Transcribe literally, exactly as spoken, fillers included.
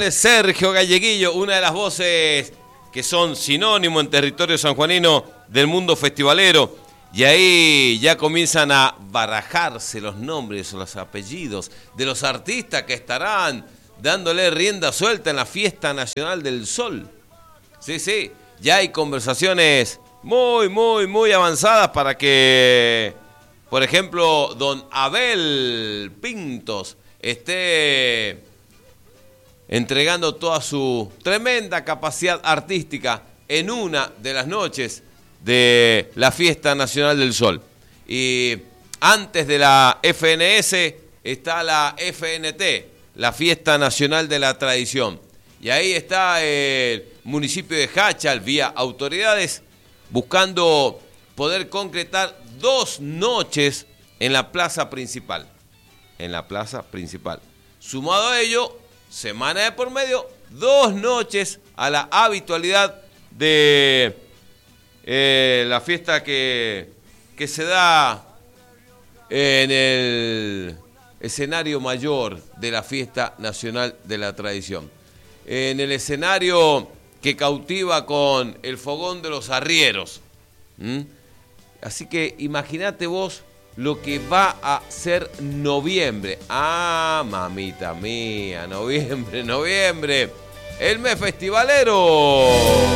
González, Sergio Galleguillo, una de las voces que son sinónimo en territorio sanjuanino del mundo festivalero. Y ahí ya comienzan a barajarse los nombres o los apellidos de los artistas que estarán dándole rienda suelta en la Fiesta Nacional del Sol. Sí, sí, ya hay conversaciones muy, muy, muy avanzadas para que, por ejemplo, don Abel Pintos esté entregando toda su tremenda capacidad artística en una de las noches de la Fiesta Nacional del Sol. Y antes de la F N S está la F N T, la Fiesta Nacional de la Tradición. Y ahí está el municipio de Jáchal, vía autoridades, buscando poder concretar dos noches en la plaza principal. En la plaza principal. Sumado a ello, semana de por medio, dos noches a la habitualidad de eh, la fiesta que, que se da en el escenario mayor de la Fiesta Nacional de la Tradición. En el escenario que cautiva con el fogón de los arrieros. ¿Mm? Así que imagínate vos lo que va a ser noviembre. Ah, mamita mía, noviembre, noviembre. El mes festivalero.